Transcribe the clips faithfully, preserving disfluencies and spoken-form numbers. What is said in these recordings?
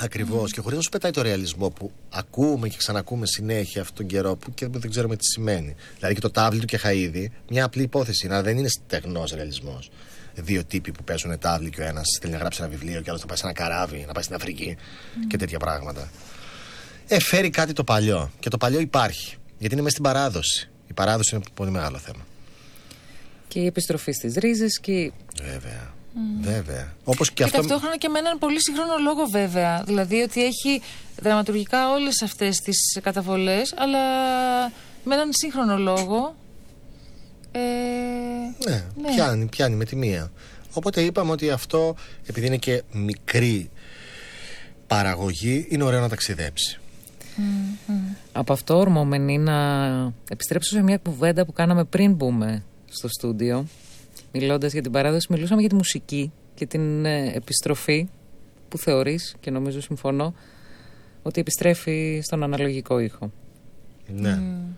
Ακριβώς. Mm. Και χωρίς να σου πετάει το ρεαλισμό που ακούμε και ξανακούμε συνέχεια αυτόν τον καιρό που και δεν ξέρουμε τι σημαίνει. Δηλαδή και το τάβλι του Κεχαΐδη, μια απλή υπόθεση, αλλά δεν είναι στεγνός ρεαλισμός. Δύο τύποι που παίζουν τάβλι και ο ένας θέλει να γράψει ένα βιβλίο και ο άλλος θα πάει σε ένα καράβι, να πάει στην Αφρική mm. και τέτοια πράγματα. Ε, φέρει κάτι το παλιό. Και το παλιό υπάρχει. Γιατί είναι μέσα στην παράδοση. Η παράδοση είναι πολύ μεγάλο θέμα. Και η επιστροφή στις ρίζες και. Βέβαια. Mm. Βέβαια. Όπως και, και αυτό... ταυτόχρονα και με έναν πολύ σύγχρονο λόγο, βέβαια. Δηλαδή ότι έχει δραματουργικά όλες αυτές τις καταβολές, αλλά με έναν σύγχρονο λόγο. Ε... Ναι, ναι. Πιάνει, πιάνει με τη μία. Οπότε είπαμε ότι αυτό, επειδή είναι και μικρή παραγωγή, είναι ωραίο να ταξιδέψει. Mm-hmm. Από αυτό ορμόμενοι να επιστρέψω σε μια κουβέντα που κάναμε πριν μπούμε στο στούντιο. Μιλώντας για την παράδοση, μιλούσαμε για τη μουσική και την ε, επιστροφή που θεωρείς, και νομίζω συμφωνώ, ότι επιστρέφει στον αναλογικό ήχο. Ναι. Mm.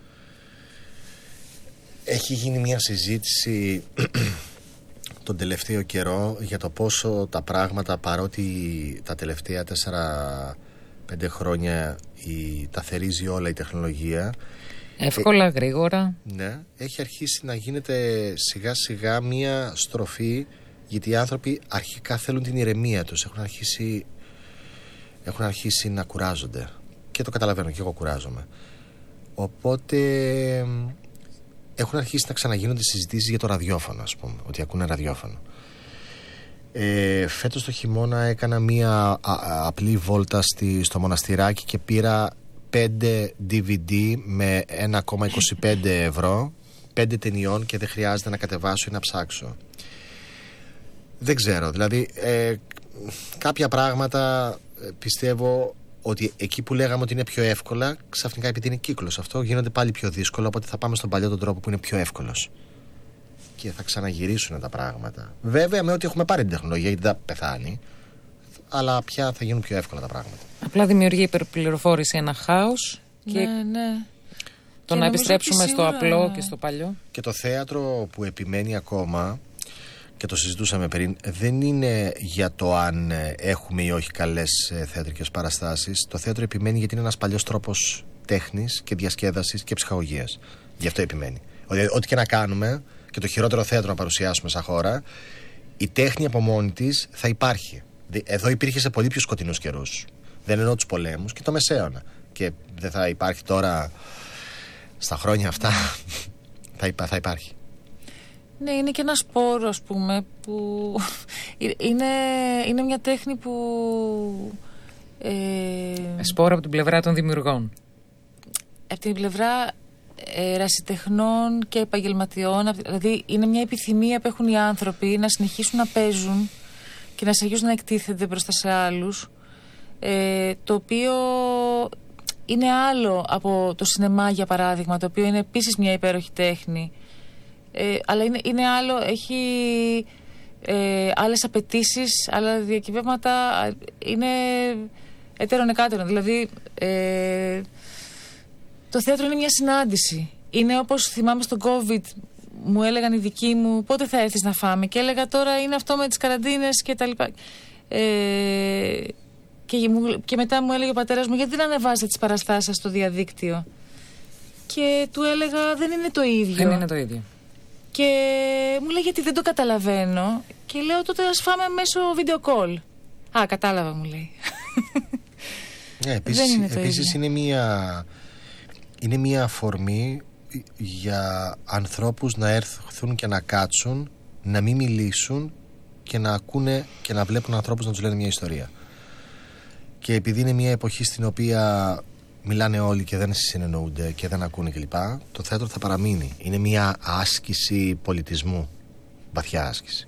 Έχει γίνει μια συζήτηση τον τελευταίο καιρό για το πόσο τα πράγματα, παρότι τα τελευταία τέσσερα πέντε χρόνια η, τα θερίζει όλα η τεχνολογία, εύκολα, ε, γρήγορα. Ναι, έχει αρχίσει να γίνεται σιγά σιγά μια στροφή, γιατί οι άνθρωποι αρχικά θέλουν την ηρεμία τους. Έχουν αρχίσει, έχουν αρχίσει να κουράζονται. Και το καταλαβαίνω, και εγώ κουράζομαι. Οπότε έχουν αρχίσει να ξαναγίνονται συζητήσεις για το ραδιόφωνο, ας πούμε, ότι ακούνε ραδιόφωνο. Ε, φέτος το χειμώνα έκανα μια α, α, απλή βόλτα στη, στο μοναστηράκι και πήρα πέντε ντι βι ντι με ένα κόμμα είκοσι πέντε ευρώ, πέντε ταινιών, και δεν χρειάζεται να κατεβάσω ή να ψάξω. Δεν ξέρω, δηλαδή ε, κάποια πράγματα ε, πιστεύω ότι εκεί που λέγαμε ότι είναι πιο εύκολα, ξαφνικά επειδή είναι κύκλος αυτό, γίνονται πάλι πιο δύσκολο, οπότε θα πάμε στον παλιό τον τρόπο που είναι πιο εύκολος. Και θα ξαναγυρίσουν τα πράγματα. Βέβαια με ότι έχουμε πάρει την τεχνολογία, γιατί δεν θα πεθάνει, αλλά πια θα γίνουν πιο εύκολα τα πράγματα. Απλά δημιουργεί υπερπληροφόρηση ένα χάος. Ναι, και ναι. Το και να επιστρέψουμε στο σίγουρα... απλό και στο παλιό. Και το θέατρο που επιμένει ακόμα, και το συζητούσαμε πριν, δεν είναι για το αν έχουμε ή όχι καλές θεατρικές παραστάσεις. Το θέατρο επιμένει γιατί είναι ένας παλιός τρόπος τέχνης και διασκέδασης και ψυχαγωγίας. Γι' αυτό επιμένει. Ότι, ό,τι και να κάνουμε, και το χειρότερο θέατρο να παρουσιάσουμε σαν χώρα, η τέχνη από μόνη της θα υπάρχει. Εδώ υπήρχε σε πολύ πιο σκοτεινούς καιρούς. Δεν εννοώ τους πολέμους, και το Μεσαίωνα. Και δεν θα υπάρχει τώρα στα χρόνια αυτά. θα, υπά, θα υπάρχει. Ναι, είναι και ένα σπόρο, ας πούμε, που είναι, είναι μια τέχνη που ε... σπόρο από την πλευρά των δημιουργών. Από την πλευρά ερασιτεχνών και επαγγελματιών. Δηλαδή είναι μια επιθυμία που έχουν οι άνθρωποι να συνεχίσουν να παίζουν και να συνεχίσουν να εκτίθενται μπροστά σε άλλους, ε, το οποίο είναι άλλο από το σινεμά, για παράδειγμα, το οποίο είναι επίσης μια υπέροχη τέχνη, ε, αλλά είναι, είναι άλλο, έχει ε, άλλες απαιτήσεις, άλλα διακυβεύματα, είναι έτερον εκάτερον. Δηλαδή ε, το θέατρο είναι μια συνάντηση. Είναι όπως θυμάμαι στον COVID, μου έλεγαν οι δικοί μου πότε θα έρθεις να φάμε, και έλεγα τώρα είναι αυτό με τις καραντίνες και τα λοιπά. Ε, και, και μετά μου έλεγε ο πατέρας μου, γιατί δεν ανεβάζετε τις παραστάσεις στο διαδίκτυο, και του έλεγα δεν είναι το ίδιο. Δεν είναι το ίδιο. Και μου λέει γιατί δεν το καταλαβαίνω, και λέω τότε ας φάμε μέσω video call. Α, κατάλαβα, μου λέει. Ναι, επίσης, είναι, επίσης είναι μια είναι μια αφορμή για ανθρώπους να έρθουν και να κάτσουν, να μην μιλήσουν και να ακούνε και να βλέπουν ανθρώπους να τους λένε μια ιστορία. Και επειδή είναι μια εποχή στην οποία μιλάνε όλοι και δεν συνεννοούνται και δεν ακούνε κλπ, το θέατρο θα παραμείνει. Είναι μια άσκηση πολιτισμού, βαθιά άσκηση.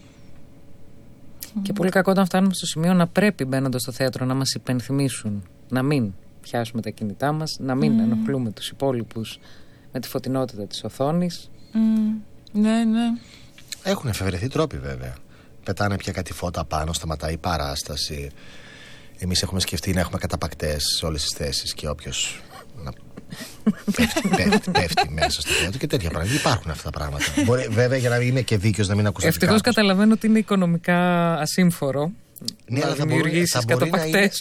Και πολύ κακό όταν φτάνουμε στο σημείο να πρέπει, μπαίνοντας στο θέατρο, να μας υπενθυμίσουν να μην πιάσουμε τα κινητά μας, να μην mm. ενοχλούμε τους υπόλοιπους με τη φωτεινότητα της οθόνης. Mm. Ναι, ναι. Έχουν εφευρεθεί τρόποι, βέβαια. Πετάνε πια κάτι φώτα πάνω, σταματάει η παράσταση. Εμείς έχουμε σκεφτεί να έχουμε καταπακτές σε όλες τις θέσεις και όποιος να πέφτει, πέφτει, πέφτει μέσα στο θέατρο και τέτοια πράγματα. Υπάρχουν αυτά τα πράγματα. Μπορεί, βέβαια, για να είμαι και δίκαιος, να μην ακούσω. Ευτυχώς καταλαβαίνω ότι είναι οικονομικά ασύμφορο. Ναι, αλλά θα μπορεί, θα, μπορεί να είναι,